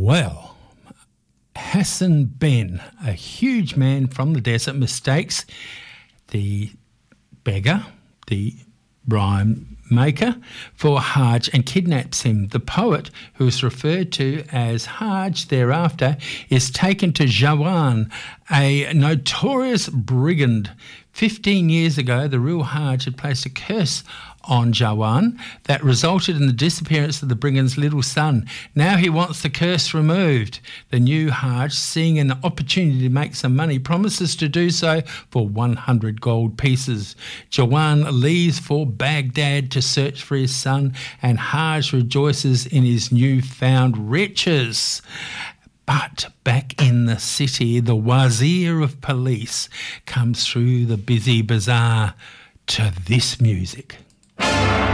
Well, Hassan Ben, a huge man from the desert, mistakes the beggar, the rhyme maker, for Hajj and kidnaps him. The poet, who is referred to as Hajj thereafter, is taken to Jawan, a notorious brigand. 15 years ago, the real Hajj had placed a curse on Jawan that resulted in the disappearance of the brigand's little son. Now he wants the curse removed. The new Hajj, seeing an opportunity to make some money, promises to do so for 100 gold pieces. Jawan leaves for Baghdad to search for his son, and Hajj rejoices in his newfound riches. But back in the city, the wazir of police comes through the busy bazaar to this music.